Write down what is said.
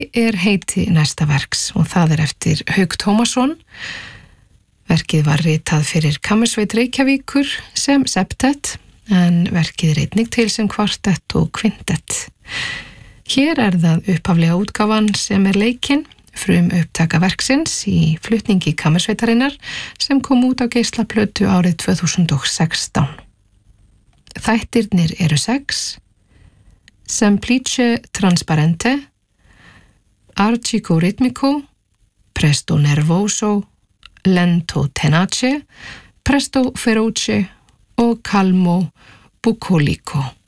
heiti næsta verks og það eftir Hauk Tómasson. Verkið var ritað fyrir Kammersveit Reykjavíkur sem septett, en verkið einnig til sem kvartett og kvintett. Hér það upphaflega útgáfan sem leikin, upptaka verksins í flutningi Kammersveitarinnar sem kom út á geislaplötu árið 2016. Þættirnir 6, Semplice Transparente, Archico Ritmico, Presto Nervoso, Lento Tenace, Presto Feroce og Calmo Bucolico.